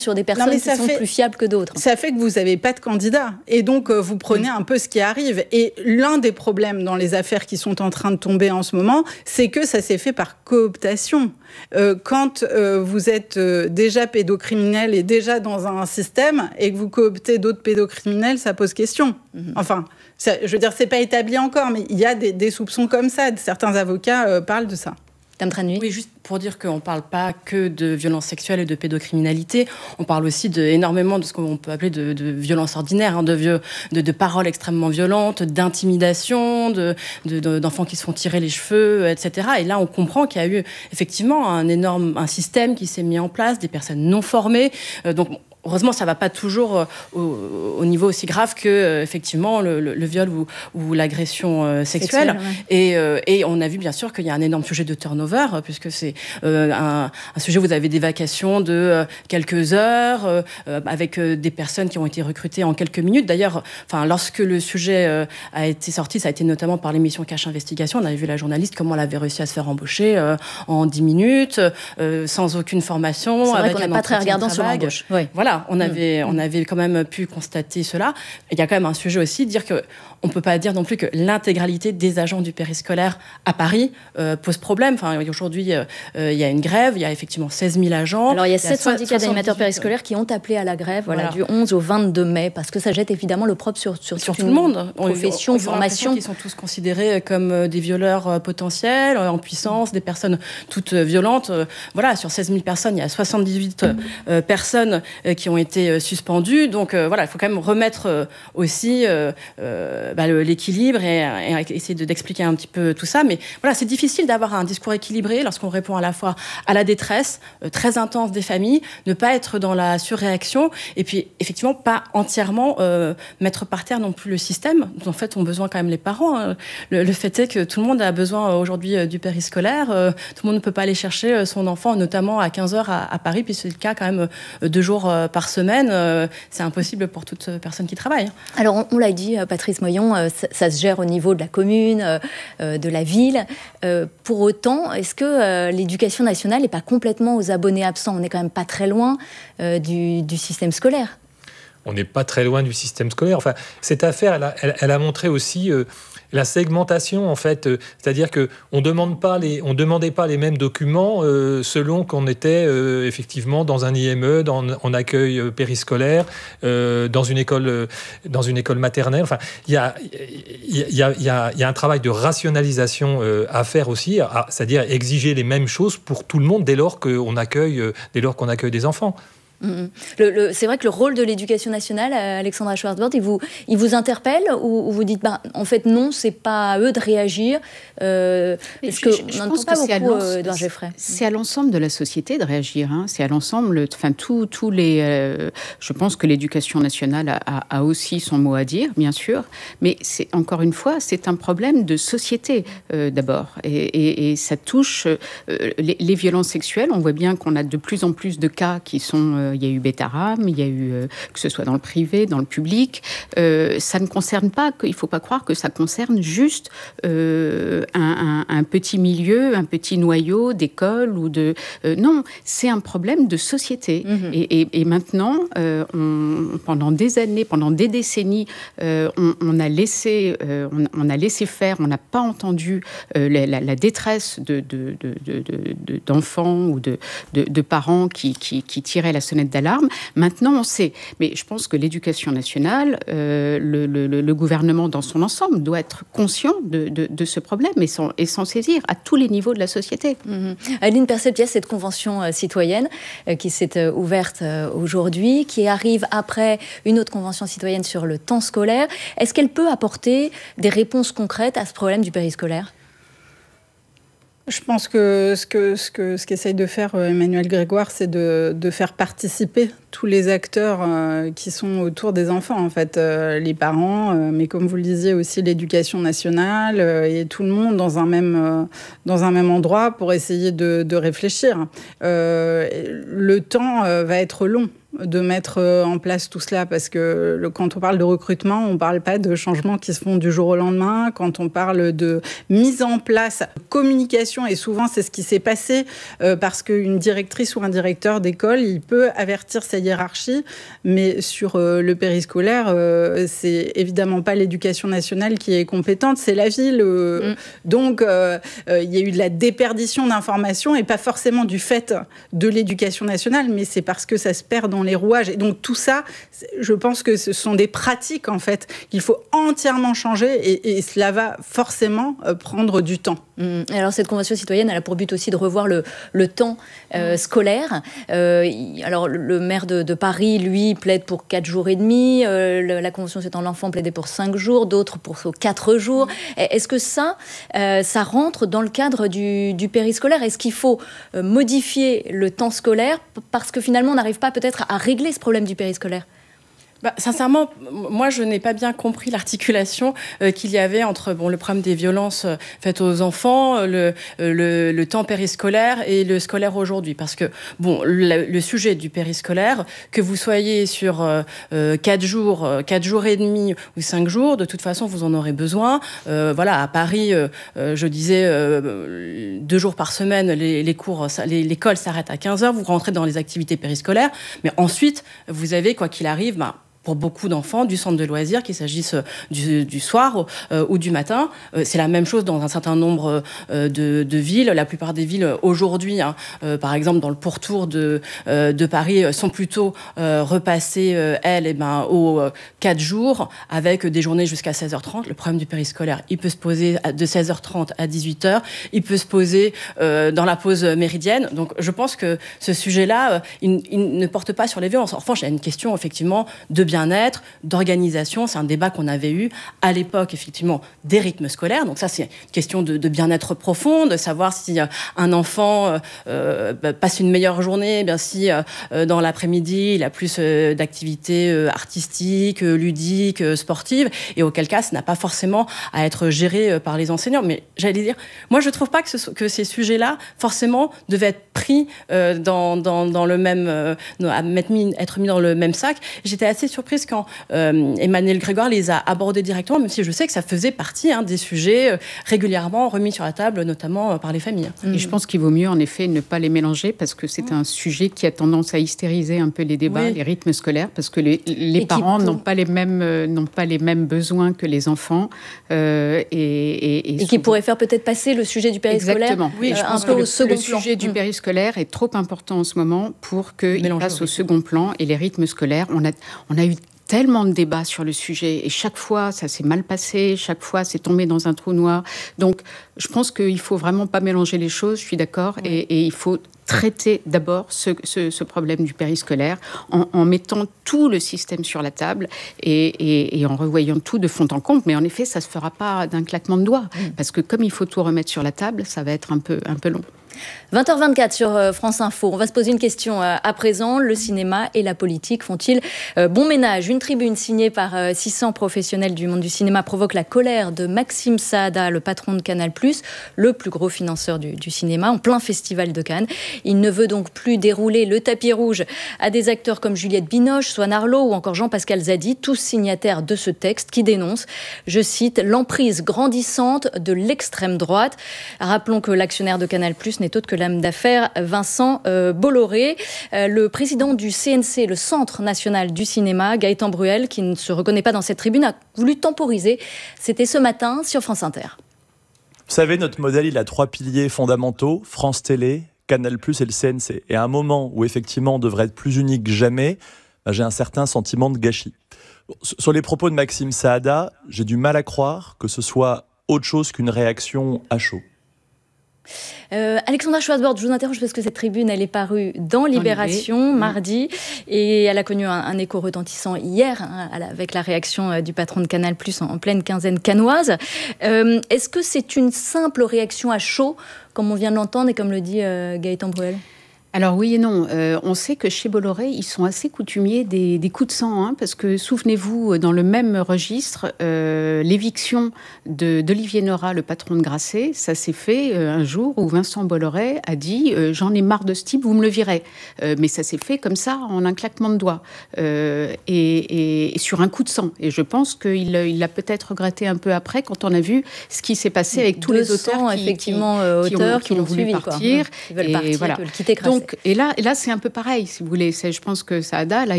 sur des personnes qui sont plus fiables que d'autres. Ça fait que vous n'avez pas de candidat. Et donc, vous prenez un peu ce qui arrive. Et l'un des problèmes dans les affaires qui sont en train de tomber en ce moment, c'est que ça s'est fait par cooptation. Quand vous êtes déjà pédocriminel et déjà dans un système et que vous cooptez d'autres pédocriminels, ça pose question. Enfin, je veux dire, c'est pas établi encore, mais il y a des soupçons comme ça. Certains avocats parlent de ça. Oui, juste pour dire qu'on ne parle pas que de violences sexuelles et de pédocriminalité, on parle aussi énormément de ce qu'on peut appeler de violences ordinaires, de paroles extrêmement violentes, d'intimidation, d'enfants qui se font tirer les cheveux, etc. Et là, on comprend qu'il y a eu effectivement un système qui s'est mis en place, des personnes non formées. Donc, heureusement, ça ne va pas toujours au niveau aussi grave que effectivement le viol ou l'agression sexuelle. Ouais. Et on a vu bien sûr qu'il y a un énorme sujet de turnover, puisque c'est un sujet où vous avez des vacations de quelques heures, avec des personnes qui ont été recrutées en quelques minutes. D'ailleurs, lorsque le sujet a été sorti, ça a été notamment par l'émission Cache Investigation. On avait vu la journaliste comment elle avait réussi à se faire embaucher en 10 minutes, sans aucune formation. C'est vrai qu'on n'est pas très regardant sur l'embauche. Ouais. Voilà. On avait quand même pu constater cela. Il y a quand même un sujet aussi, de dire qu'on ne peut pas dire non plus que l'intégralité des agents du périscolaire à Paris pose problème. Aujourd'hui, il y a une grève, il y a effectivement 16 000 agents. Alors, il y a 7 syndicats d'animateurs périscolaires qui ont appelé à la grève du 11 au 22 mai, parce que ça jette évidemment l'opprobre sur tout le monde. Profession, formation. Ils sont tous considérés comme des violeurs potentiels, en puissance, des personnes toutes violentes. Sur 16 000 personnes, il y a 78 personnes qui ont été suspendues. Donc il faut quand même remettre aussi l'équilibre et essayer d'expliquer un petit peu tout ça. Mais voilà, c'est difficile d'avoir un discours équilibré lorsqu'on répond à la fois à la détresse très intense des familles, ne pas être dans la surréaction et puis effectivement pas entièrement mettre par terre non plus le système dont en fait ont besoin quand même les parents. Le fait est que tout le monde a besoin aujourd'hui du périscolaire. Tout le monde ne peut pas aller chercher son enfant, notamment à 15h à Paris, puis c'est le cas quand même 2 jours par semaine. C'est impossible pour toute personne qui travaille. Alors, on l'a dit, Patrice Moyon, ça se gère au niveau de la commune, de la ville. Pour autant, est-ce que l'éducation nationale n'est pas complètement aux abonnés absents ? On n'est quand même pas très loin du système scolaire. On n'est pas très loin du système scolaire. Enfin, cette affaire, elle a montré aussi la segmentation, en fait. C'est-à-dire qu'on ne demandait pas les mêmes documents selon qu'on était effectivement dans un IME, en accueil périscolaire, dans une école maternelle. Enfin, il y a un travail de rationalisation à faire aussi, c'est-à-dire exiger les mêmes choses pour tout le monde dès lors qu'on accueille des enfants. C'est vrai que le rôle de l'éducation nationale, Alexandra Schwarzbord, il vous interpelle ou vous dites en fait non, c'est pas à eux de réagir parce que je pense pas beaucoup Edouard Geffray. C'est à l'ensemble de la société de réagir. C'est à l'ensemble, tous les. Je pense que l'éducation nationale a aussi son mot à dire, bien sûr, mais encore une fois, c'est un problème de société d'abord, et ça touche les violences sexuelles. On voit bien qu'on a de plus en plus de cas qui sont il y a eu Betaram, il y a eu, que ce soit dans le privé, dans le public. Ça ne concerne pas, il ne faut pas croire que ça concerne juste un petit milieu, un petit noyau d'école ou de... non, c'est un problème de société. Et maintenant, pendant des années, pendant des décennies, on a laissé faire, on n'a pas entendu la détresse d'enfants ou de parents qui tiraient la sonnette d'alarme. Maintenant, on sait. Mais je pense que l'éducation nationale, le gouvernement dans son ensemble doit être conscient de ce problème et s'en saisir à tous les niveaux de la société. Adeline Percet-Piès, cette convention citoyenne qui s'est ouverte aujourd'hui, qui arrive après une autre convention citoyenne sur le temps scolaire, est-ce qu'elle peut apporter des réponses concrètes à ce problème du périscolaire ? Je pense que ce qu'essaye de faire Emmanuel Grégoire, c'est de faire participer tous les acteurs qui sont autour des enfants, en fait, les parents, mais comme vous le disiez aussi l'éducation nationale et tout le monde dans un même endroit pour essayer de réfléchir. Le temps va être long. de mettre en place tout cela, parce que quand on parle de recrutement, on ne parle pas de changements qui se font du jour au lendemain. Quand on parle de mise en place, communication, et souvent c'est ce qui s'est passé, parce qu'une directrice ou un directeur d'école, il peut avertir sa hiérarchie, mais sur le périscolaire, c'est évidemment pas l'éducation nationale qui est compétente, c'est la ville. Donc, il y a eu de la déperdition d'informations, et pas forcément du fait de l'éducation nationale, mais c'est parce que ça se perd dans les rouages. Et donc tout ça, je pense que ce sont des pratiques en fait qu'il faut entièrement changer, et cela va forcément prendre du temps. Et alors cette convention citoyenne, elle a pour but aussi de revoir le temps scolaire. Alors le maire de Paris, lui, plaide pour 4 jours et demi. La convention C'est l'enfant plaidait pour 5 jours, d'autres pour 4 jours. Est-ce que ça rentre dans le cadre du périscolaire? Est-ce qu'il faut modifier le temps scolaire parce que finalement on n'arrive pas peut-être à régler ce problème du périscolaire? Sincèrement, moi, je n'ai pas bien compris l'articulation qu'il y avait entre le problème des violences faites aux enfants, le temps périscolaire et le scolaire aujourd'hui. Parce que, le sujet du périscolaire, que vous soyez sur 4 jours et demi ou 5 jours, de toute façon, vous en aurez besoin. À Paris, je disais, 2 jours par semaine, l'école s'arrête à 15h, vous rentrez dans les activités périscolaires. Mais ensuite, vous avez, quoi qu'il arrive, pour beaucoup d'enfants, du centre de loisirs, qu'il s'agisse du soir ou du matin. C'est la même chose dans un certain nombre de villes. La plupart des villes aujourd'hui, par exemple dans le pourtour de Paris, sont plutôt repassées, aux 4 jours, avec des journées jusqu'à 16h30. Le problème du périscolaire, il peut se poser de 16h30 à 18h. Il peut se poser dans la pause méridienne. Donc je pense que ce sujet-là, il ne porte pas sur les violences. En revanche, il y a une question, effectivement, de bien-être, d'organisation. C'est un débat qu'on avait eu à l'époque, effectivement, des rythmes scolaires. Donc ça, c'est une question de bien-être profond, de savoir si un enfant passe une meilleure journée, si dans l'après-midi, il a plus d'activités artistiques, ludiques, sportives, et auquel cas, ça n'a pas forcément à être géré par les enseignants. Mais j'allais dire, moi, je ne trouve pas que ces sujets-là, forcément, devaient être pris dans le même... être mis dans le même sac. J'étais assez surprise quand Emmanuel Grégoire les a abordés directement, même si je sais que ça faisait partie des sujets régulièrement remis sur la table, notamment par les familles. Et je pense qu'il vaut mieux, en effet, ne pas les mélanger, parce que c'est un sujet qui a tendance à hystériser un peu les débats, les rythmes scolaires, parce que les parents n'ont pas les mêmes besoins que les enfants. Et qui pourrait faire peut-être passer le sujet du périscolaire un peu au second plan. Le sujet du périscolaire est trop important en ce moment pour qu'il passe au second plan. Et les rythmes scolaires, on a eu tellement de débats sur le sujet, et chaque fois ça s'est mal passé, chaque fois c'est tombé dans un trou noir. Donc je pense qu'il faut vraiment pas mélanger les choses, je suis d'accord, et il faut traiter d'abord ce problème du périscolaire en mettant tout le système sur la table et en revoyant tout de fond en comble. Mais en effet, ça ne se fera pas d'un claquement de doigts, parce que comme il faut tout remettre sur la table, ça va être un peu long. 20h24 sur France Info. On va se poser une question à présent. Le cinéma et la politique font-ils bon ménage? Une tribune signée par 600 professionnels du monde du cinéma provoque la colère de Maxime Saada, le patron de Canal+, le plus gros financeur du cinéma, en plein festival de Cannes. Il ne veut donc plus dérouler le tapis rouge à des acteurs comme Juliette Binoche, Swan Arlo ou encore Jean-Pascal Zadi, tous signataires de ce texte qui dénonce, je cite, l'emprise grandissante de l'extrême droite. Rappelons que l'actionnaire de Canal+ n'est autre que l'homme d'affaires Vincent Bolloré. Le président du CNC, le Centre national du cinéma, Gaëtan Bruel, qui ne se reconnaît pas dans cette tribune, a voulu temporiser. C'était ce matin sur France Inter. Vous savez, notre modèle, il a 3 piliers fondamentaux, France Télé, Canal+ et le CNC. Et à un moment où effectivement on devrait être plus unique que jamais, j'ai un certain sentiment de gâchis. Sur les propos de Maxime Saada, j'ai du mal à croire que ce soit autre chose qu'une réaction à chaud. Alexandra Schwarzbord, je vous interroge parce que cette tribune, elle est parue dans Libération mardi, et elle a connu un écho retentissant hier, avec la réaction du patron de Canal+ en pleine quinzaine cannoise. Est-ce que c'est une simple réaction à chaud, comme on vient de l'entendre et comme le dit Gaëtan Bruel ? Alors oui et non. On sait que chez Bolloré, ils sont assez coutumiers des coups de sang, hein, parce que souvenez-vous, dans le même registre, l'éviction d'Olivier Nora, le patron de Grasset, ça s'est fait un jour où Vincent Bolloré a dit « j'en ai marre de ce type, vous me le virez ». Mais ça s'est fait comme ça, en un claquement de doigts, et sur un coup de sang. Et je pense qu'il l'a peut-être regretté un peu après, quand on a vu ce qui s'est passé avec tous les auteurs qui ont voulu partir. Qui veulent partir, voilà. qui veulent quitter Grasset. Et là, c'est un peu pareil, si vous voulez. Je pense que Saada, là,